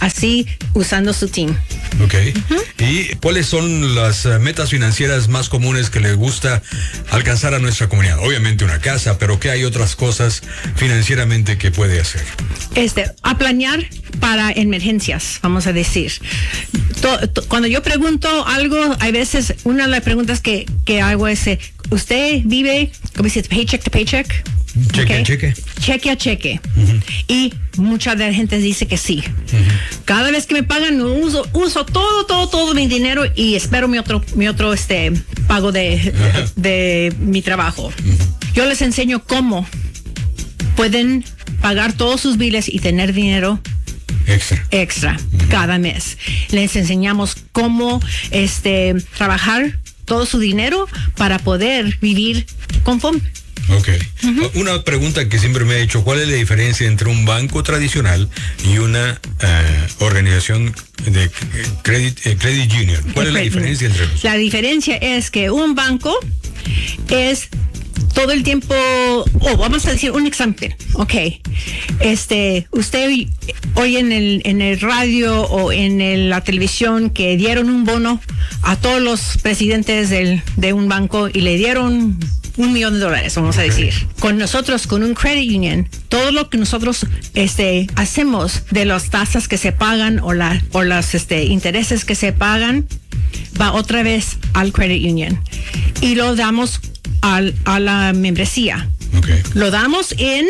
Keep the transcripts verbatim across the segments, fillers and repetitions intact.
así usando su team. Ok. Uh-huh. ¿Y cuáles son las uh, metas financieras más comunes que le gusta alcanzar a nuestra comunidad? Obviamente una casa, pero ¿qué hay otras cosas financieramente que puede hacer? Este, a planear para emergencias, vamos a decir. To, to, cuando yo pregunto algo, hay veces, una de las preguntas que, que hago es, ¿usted vive, cómo se dice, paycheck to paycheck? Cheque okay. a cheque. Cheque a cheque. Uh-huh. Y mucha de la gente dice que sí. Uh-huh. Cada vez que me pagan, uso, uso todo, todo, todo mi dinero y espero mi otro, mi otro este, pago de, uh-huh. de, de mi trabajo. Uh-huh. Yo les enseño cómo pueden pagar todos sus biles y tener dinero extra, extra uh-huh. cada mes. Les enseñamos cómo este, trabajar todo su dinero para poder vivir conforme. Ok. Uh-huh. Una pregunta que siempre me he hecho, ¿cuál es la diferencia entre un banco tradicional y una uh, organización de credit, eh, credit union? ¿Cuál es la diferencia entre los? La diferencia es que un banco es todo el tiempo, oh, vamos a decir un ejemplo, ok, este, usted oye en el, en el radio o en el, la televisión que dieron un bono a todos los presidentes del, de un banco y le dieron un millón de dólares, vamos okay. a decir. Con nosotros, con un credit union, todo lo que nosotros este, hacemos de las tasas que se pagan o, la, o los este, intereses que se pagan, va otra vez al credit union. Y lo damos al, a la membresía. Okay. Lo damos en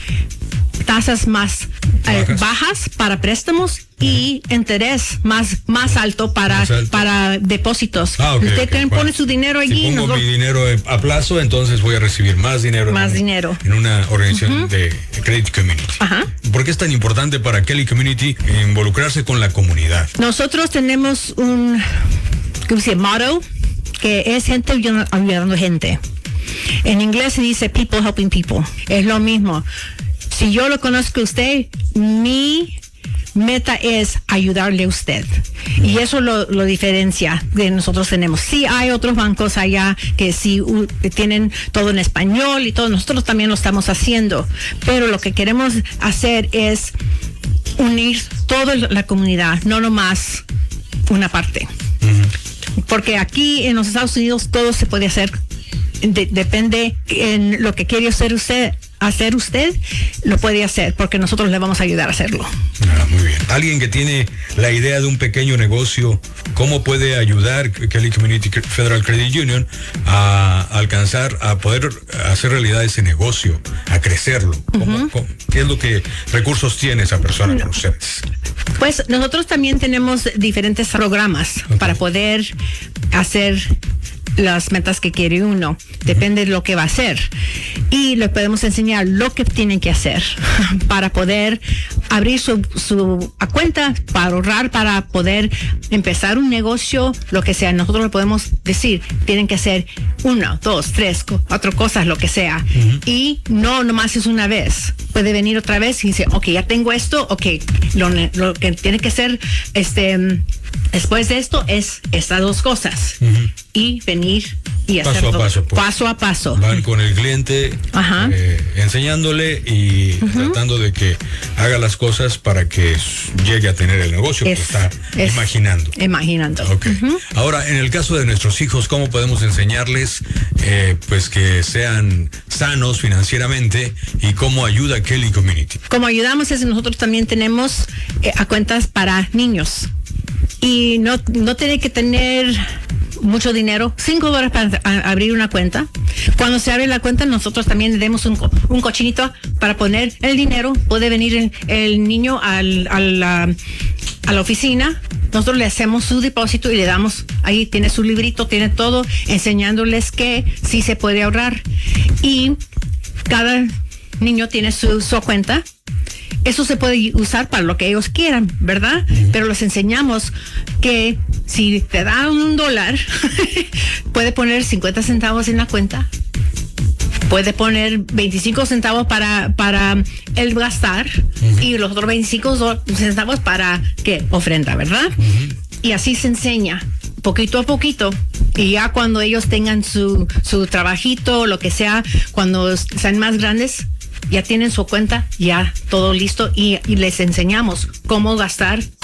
tasas más bajas, eh, bajas para préstamos uh-huh. y interés más más alto para más alto. para depósitos. Ah, okay, Usted okay. pone Bueno, su dinero allí. Si pongo nosotros, mi dinero a plazo, entonces voy a recibir más dinero. Más en, dinero. En una organización uh-huh. de Credit Community. Ajá. ¿Por qué es tan importante para Kelly Community involucrarse con la comunidad? Nosotros tenemos un, ¿cómo se llama? Motto, que es gente ayudando gente. En inglés se dice people helping people. Es lo mismo. Si yo lo conozco a usted, mi meta es ayudarle a usted. Y eso lo, lo diferencia de nosotros tenemos. Sí hay otros bancos allá que sí uh, tienen todo en español y todo. Nosotros también lo estamos haciendo. Pero lo que queremos hacer es unir toda la comunidad, no nomás una parte. Uh-huh. Porque aquí en los Estados Unidos todo se puede hacer. De, depende en lo que quiere hacer usted, hacer usted, lo puede hacer, porque nosotros le vamos a ayudar a hacerlo. Ah, muy bien. Alguien que tiene la idea de un pequeño negocio, ¿cómo puede ayudar Kelly Community Federal Credit Union a alcanzar, a poder hacer realidad ese negocio, a crecerlo? ¿Cómo, uh-huh. cómo, ¿Qué es lo que recursos tiene esa persona no. con ustedes? Pues nosotros también tenemos diferentes programas okay. para poder hacer las metas que quiere uno, depende de lo que va a hacer y le podemos enseñar lo que tienen que hacer para poder abrir su, su cuenta, para ahorrar, para poder empezar un negocio, lo que sea. Nosotros le podemos decir, tienen que hacer una, dos, tres, cuatro cosas, lo que sea. Uh-huh. Y no nomás es una vez, puede venir otra vez y dice, ok, ya tengo esto, ok, lo, lo que tiene que hacer este después de esto es estas dos cosas. Uh-huh. Y venir y paso hacerlo a paso, pues. paso a paso. Van con el cliente eh, enseñándole y uh-huh. tratando de que haga las cosas para que llegue a tener el negocio es, que está es, imaginando. Imaginando. Okay. Uh-huh. Ahora, en el caso de nuestros hijos, ¿cómo podemos enseñarles eh, pues que sean sanos financieramente y cómo ayuda Kelly Community? Como ayudamos es nosotros también tenemos eh, a cuentas para niños. Y no, no tiene que tener mucho dinero, cinco dólares para a, abrir una cuenta. Cuando se abre la cuenta, nosotros también le damos un, un cochinito para poner el dinero. Puede venir el, el niño al, a, la, a la oficina. Nosotros le hacemos su depósito y le damos, ahí tiene su librito, tiene todo, enseñándoles que sí se puede ahorrar. Y cada niño tiene su, su cuenta. Eso se puede usar para lo que ellos quieran, ¿verdad? Uh-huh. Pero les enseñamos que si te dan un dólar, puede poner cincuenta centavos en la cuenta, puede poner veinticinco centavos para, para el gastar uh-huh. y los otros veinticinco centavos para, ¿qué? Ofrenda, ¿verdad? Uh-huh. Y así se enseña, poquito a poquito. Y ya cuando ellos tengan su, su trabajito, lo que sea, cuando sean más grandes, ya tienen su cuenta, ya todo listo y, y les enseñamos cómo gastar,